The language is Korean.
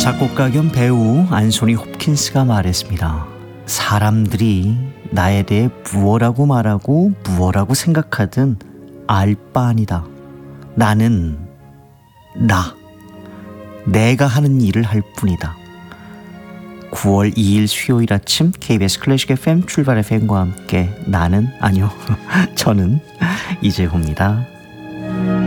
작곡가 겸 배우 안소니 홉킨스가 말했습니다. 사람들이 나에 대해 무엇라고 말하고 무엇라고 생각하든 알 바 아니다. 나는 내가 하는 일을 할 뿐이다. 9월 2일 수요일 아침 KBS 클래식 FM 출발 FM과 함께 저는 이재호입니다.